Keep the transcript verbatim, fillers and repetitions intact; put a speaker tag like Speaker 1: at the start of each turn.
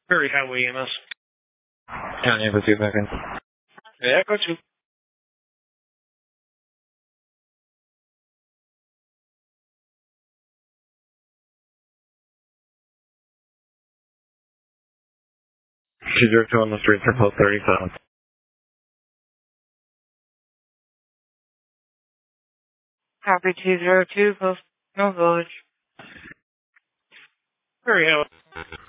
Speaker 1: Very highway E M S.
Speaker 2: County Echo two back in.
Speaker 1: Yeah, Echo two.
Speaker 2: two zero two on the street for post thirty-seven.
Speaker 3: Copy two zero two, post no village.
Speaker 1: Very highway.